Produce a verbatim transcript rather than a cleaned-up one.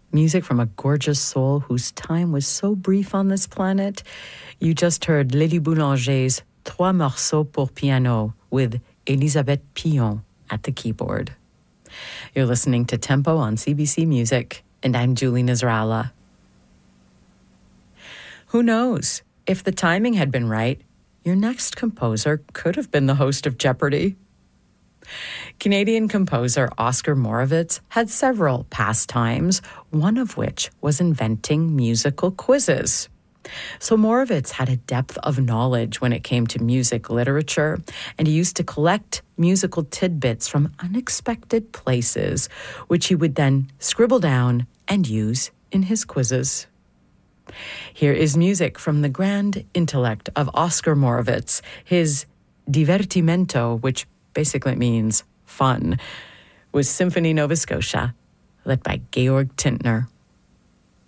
music from a gorgeous soul whose time was so brief on this planet. You just heard Lily Boulanger's Trois Morceaux pour Piano with Elisabeth Pillon at the keyboard. You're listening to Tempo on C B C Music, and I'm Julie Nasrallah. Who knows? If the timing had been right, your next composer could have been the host of Jeopardy! Canadian composer Oscar Moravec had several pastimes, one of which was inventing musical quizzes. So Moravec had a depth of knowledge when it came to music literature, and he used to collect musical tidbits from unexpected places, which he would then scribble down and use in his quizzes. Here is music from the grand intellect of Oscar Moravec, his Divertimento, which basically means fun, was Symphony Nova Scotia, led by Georg Tintner.